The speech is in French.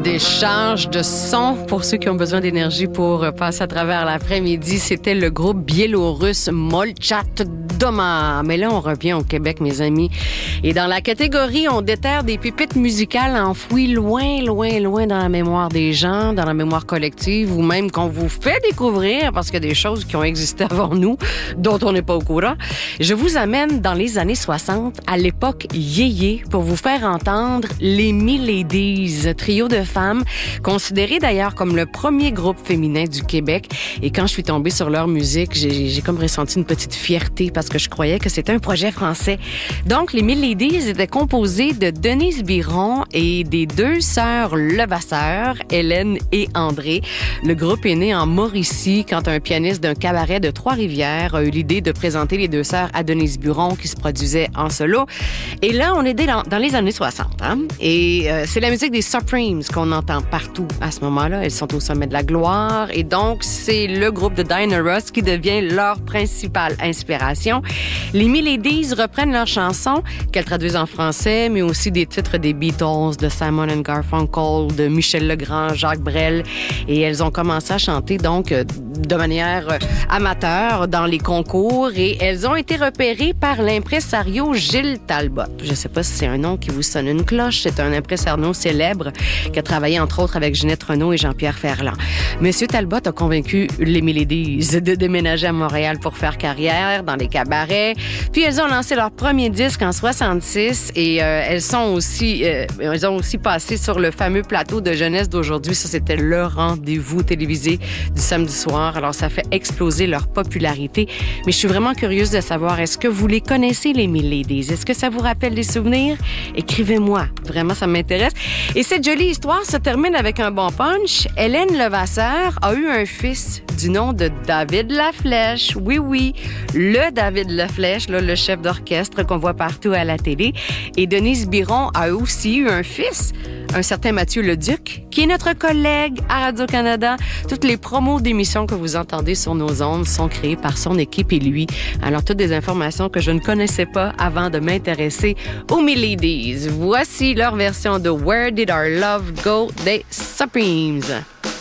décharge de son pour ceux qui ont besoin d'énergie pour passer à travers l'après-midi. C'était le groupe biélorusse Molchat Doma. Mais là, on revient au Québec, mes amis. Et dans la catégorie, on déterre des pépites musicales enfouies loin, loin, loin dans la mémoire des gens, dans la mémoire collective, ou même qu'on vous fait découvrir parce qu'il y a des choses qui ont existé avant nous, dont on n'est pas au courant. Je vous amène dans les années 60, à l'époque yéyé, pour vous faire entendre les Miladies, trio de femmes, considéré d'ailleurs comme le premier groupe féminin du Québec. Et quand je suis tombée sur leur musique, j'ai comme ressenti une petite fierté parce que je croyais que c'était un projet français. Donc, les Miladies étaient composées de Denise Biron et des deux sœurs Levasseur, Hélène et André. Le groupe est né en Mauricie quand un pianiste d'un cabaret de Trois-Rivières a eu l'idée de présenter les deux sœurs à Denise Biron qui se produisait en solo. Et là, on est dans les années 60. Hein? Et c'est la musique des Supremes qu'on entend partout à ce moment-là. Elles sont au sommet de la gloire. Et donc, c'est le groupe de Diana Ross qui devient leur principale inspiration. Les Miladies reprennent leurs chansons qu'elles traduisent en français, mais aussi des titres des Beatles, de Simon & Garfunkel, de Michel Legrand, Jacques Brel. Et elles ont commencé à chanter donc de manière amateur dans les concours et elles ont été repérées par l'impresario Gilles Talbot. Je ne sais pas si c'est un nom qui vous sonne une cloche. C'est un impresario célèbre qui a travaillé entre autres avec Ginette Renault et Jean-Pierre Ferland. Monsieur Talbot a convaincu les Miladies de déménager à Montréal pour faire carrière dans les cabarets. Puis elles ont lancé leur premier disque en 66 et elles ont aussi passé sur le fameux plateau de jeunesse d'aujourd'hui. Ça, c'était le rendez-vous télévisé du samedi soir. Alors, ça fait exploser leur popularité. Mais je suis vraiment curieuse de savoir, est-ce que vous les connaissez, les Miladies? Est-ce que ça vous rappelle des souvenirs? Écrivez-moi. Vraiment, ça m'intéresse. Et cette jolie histoire se termine avec un bon punch. Hélène Levasseur a eu un fils du nom de David Laflèche. Oui, oui, le David Laflèche, là, le chef d'orchestre qu'on voit partout à la télé. Et Denise Biron a aussi eu un fils, un certain Mathieu Leduc, qui est notre collègue à Radio-Canada. Toutes les promos d'émissions que vous entendez sur nos ondes sont créées par son équipe et lui. Alors, toutes des informations que je ne connaissais pas avant de m'intéresser aux Miladies. Voici leur version de Where Did Our Love Go des Supremes.